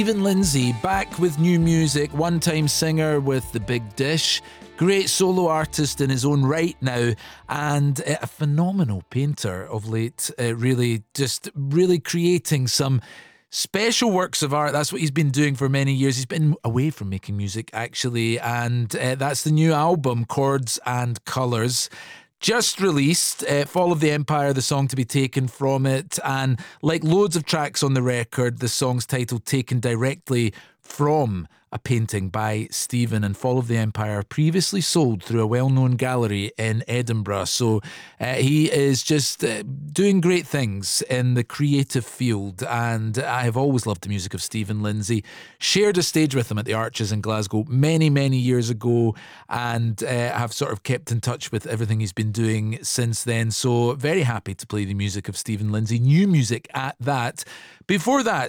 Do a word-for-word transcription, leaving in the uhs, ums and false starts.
Stephen Lindsay back with new music, one-time singer with The Big Dish, great solo artist in his own right now, and uh, a phenomenal painter of late, uh, really just really creating some special works of art. That's what he's been doing for many years. He's been away from making music actually, and uh, that's the new album, Chords and Colours. Just released, uh, Fall of the Empire, the song to be taken from it. And like loads of tracks on the record, the song's title taken directly from a painting by Stephen. And Fall of the Empire previously sold through a well-known gallery in Edinburgh. So uh, he is just uh, doing great things in the creative field. And I have always loved the music of Stephen Lindsay. Shared a stage with him at the Arches in Glasgow many, many years ago, and uh, have sort of kept in touch with everything he's been doing since then. So very happy to play the music of Stephen Lindsay. New music at that. Before that,